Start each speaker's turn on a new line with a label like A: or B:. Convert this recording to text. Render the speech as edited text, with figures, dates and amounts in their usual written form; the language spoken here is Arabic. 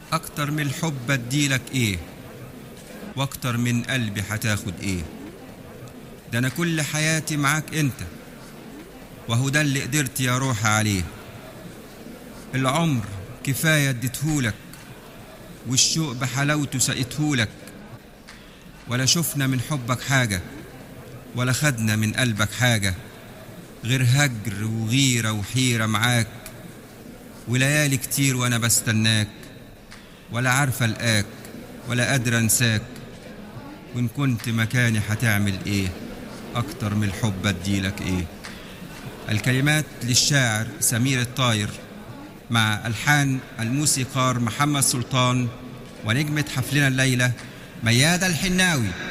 A: أكتر من الحب أديلك إيه، وأكتر من قلبي هتاخد إيه؟ ده أنا كل حياتي معاك أنت، وهو ده اللي قدرت يا روحي عليه. العمر كفاية اديتهولك، والشوق بحلاوته سقيتهولك، ولا شفنا من حبك حاجة، ولا خدنا من قلبك حاجة، غير هجر وغيرة وحيرة معاك، وليالي كتير وأنا بستناك، ولا عارفة ألقاك ولا قادرة أنساك. وإن كنت مكاني هتعمل إيه؟ أكتر من الحب أديلك إيه؟ الكلمات للشاعر سمير الطاير، مع ألحان الموسيقار محمد سلطان، ونجمة حفلنا الليلة ميادة الحناوي.